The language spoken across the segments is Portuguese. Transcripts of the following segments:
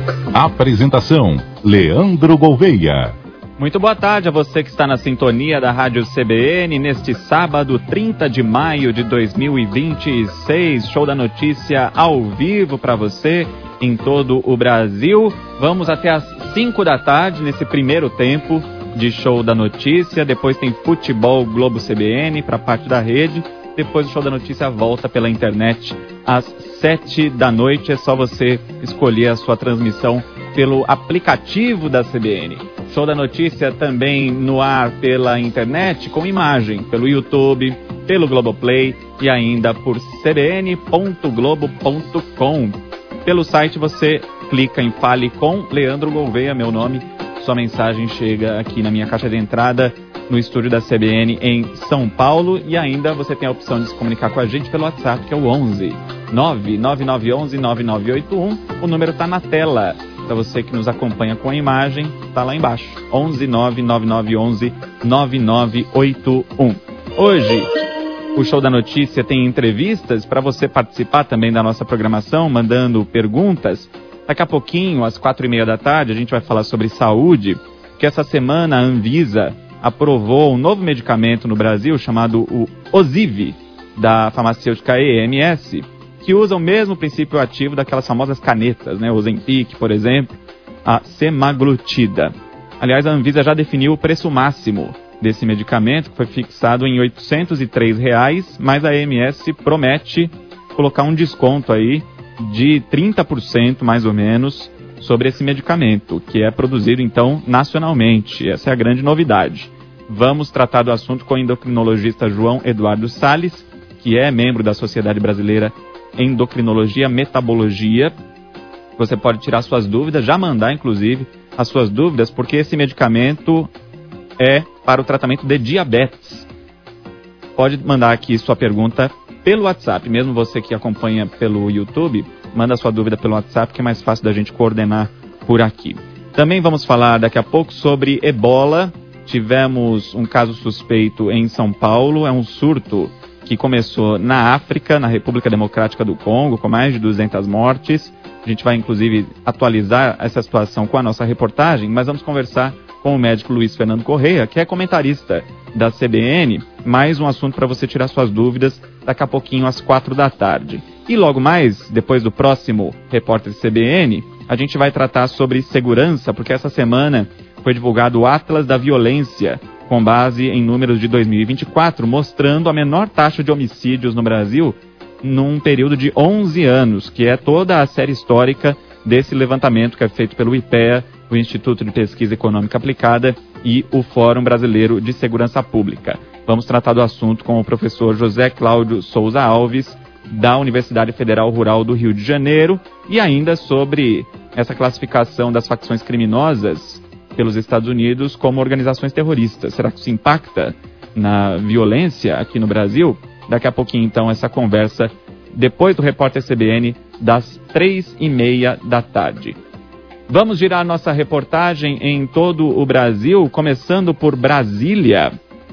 Apresentação: Leandro Gouveia. Muito boa tarde a você que está na sintonia da Rádio CBN neste sábado, 30 de maio de 2026. Show da notícia ao vivo para você em todo o Brasil. Vamos até às 5 da tarde nesse primeiro tempo de Show da Notícia. Depois tem Futebol Globo CBN para parte da rede. Depois o Show da Notícia volta pela internet às 7 da noite. É só você escolher a sua transmissão pelo aplicativo da CBN. Show da Notícia também no ar pela internet, com imagem, pelo YouTube, pelo Globoplay e ainda por cbn.globo.com. Pelo site você clica em Fale com Leandro Gouveia, meu nome. Sua mensagem chega aqui na minha caixa de entrada no estúdio da CBN em São Paulo. E ainda você tem a opção de se comunicar com a gente pelo WhatsApp, que é o 11 99911 9981. O número está na tela. Para você que nos acompanha com a imagem, está lá embaixo. 11 99911 9981. Hoje, o Show da Notícia tem entrevistas para você participar também da nossa programação, mandando perguntas. Daqui a pouquinho, às 4h30 da tarde, a gente vai falar sobre saúde, que essa semana a Anvisa aprovou um novo medicamento no Brasil chamado o Ozivy, da farmacêutica EMS, que usa o mesmo princípio ativo daquelas famosas canetas, né? O Ozempic, por exemplo, a semaglutida. Aliás, a Anvisa já definiu o preço máximo desse medicamento, que foi fixado em R$ 803, mas a EMS promete colocar um desconto aí de 30% mais ou menos sobre esse medicamento, que é produzido então nacionalmente. Essa é a grande novidade. Vamos tratar do assunto com o endocrinologista João Eduardo Salles, que é membro da Sociedade Brasileira Endocrinologia Metabologia. Você pode tirar suas dúvidas, já mandar inclusive as suas dúvidas, porque esse medicamento é para o tratamento de diabetes. Pode mandar aqui sua pergunta pelo WhatsApp, mesmo você que acompanha pelo YouTube, manda sua dúvida pelo WhatsApp, que é mais fácil da gente coordenar por aqui. Também vamos falar daqui a pouco sobre ebola. Tivemos um caso suspeito em São Paulo, é um surto que começou na África, na República Democrática do Congo, com mais de 200 mortes. A gente vai, inclusive, atualizar essa situação com a nossa reportagem, mas vamos conversar com o médico Luiz Fernando Correia, que é comentarista da CBN. Mais um assunto para você tirar suas dúvidas daqui a pouquinho, às 4 da tarde. E logo mais, depois do próximo Repórter CBN, a gente vai tratar sobre segurança, porque essa semana foi divulgado o Atlas da Violência, com base em números de 2024, mostrando a menor taxa de homicídios no Brasil num período de 11 anos, que é toda a série histórica desse levantamento que é feito pelo IPEA, o Instituto de Pesquisa Econômica Aplicada e o Fórum Brasileiro de Segurança Pública. Vamos tratar do assunto com o professor José Cláudio Souza Alves, da Universidade Federal Rural do Rio de Janeiro, e ainda sobre essa classificação das facções criminosas pelos Estados Unidos como organizações terroristas. Será que isso impacta na violência aqui no Brasil? Daqui a pouquinho, então, essa conversa depois do Repórter CBN, das 3h30 da tarde. Vamos girar nossa reportagem em todo o Brasil, começando por Brasília.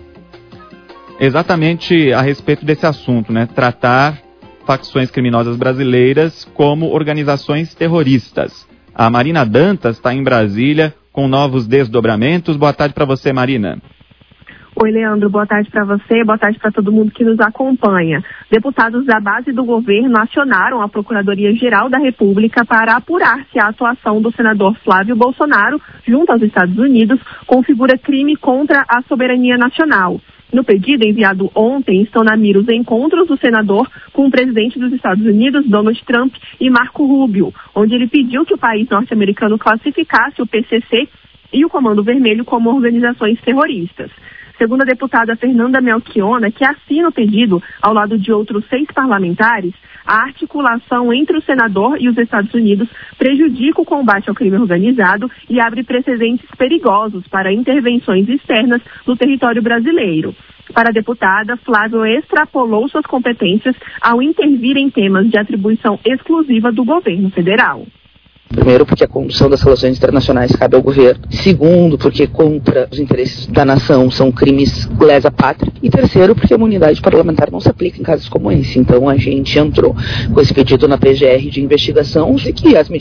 Exatamente a respeito desse assunto, né? Tratar facções criminosas brasileiras como organizações terroristas. A Marina Dantas está em Brasília com novos desdobramentos. Boa tarde para você, Marina. Oi, Leandro. Boa tarde para você, boa tarde para todo mundo que nos acompanha. Deputados da base do governo acionaram a Procuradoria-Geral da República para apurar se a atuação do senador Flávio Bolsonaro, junto aos Estados Unidos, configura crime contra a soberania nacional. No pedido enviado ontem, estão na mira os encontros do senador com o presidente dos Estados Unidos, Donald Trump, e Marco Rubio, onde ele pediu que o país norte-americano classificasse o PCC e o Comando Vermelho como organizações terroristas. Segundo a deputada Fernanda Melchiona, que assina o pedido ao lado de outros 6 parlamentares, a articulação entre o senador e os Estados Unidos prejudica o combate ao crime organizado e abre precedentes perigosos para intervenções externas no território brasileiro. Para a deputada, Flávio extrapolou suas competências ao intervir em temas de atribuição exclusiva do governo federal. Primeiro, porque a condução das relações internacionais cabe ao governo. Segundo, porque contra os interesses da nação são crimes lesa pátria. E terceiro, porque a imunidade parlamentar não se aplica em casos como esse. Então a gente entrou com esse pedido na PGR de investigação e que as medidas